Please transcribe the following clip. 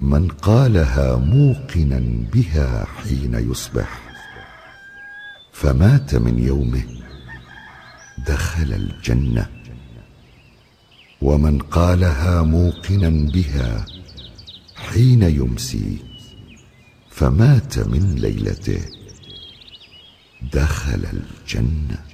من قالها موقنا بها حين يصبح فمات من يومه دخل الجنة، ومن قالها موقنا بها حين يمسي فمات من ليلته دخل الجنة.